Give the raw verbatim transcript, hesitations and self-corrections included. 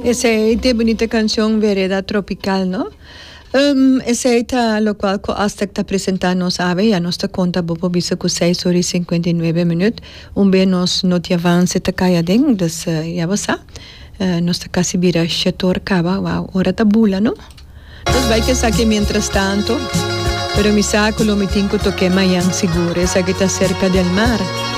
Esa es bonita canción Vereda Tropical, ¿no? Um, esa es lo cual hasta está presentando sabe, ya nos está conta bobo bisa ku seis horas y cincuenta y nueve minutos. Un be nos no te avance ta kaya ding, dus uh, ya basa. Uh, nos está casi vira shator kaba, wow, ora ta bula, ¿no? Entonces vai que saque mientras tanto, pero mi saco lo mi tinco toque mayan seguro, esa que está cerca del mar.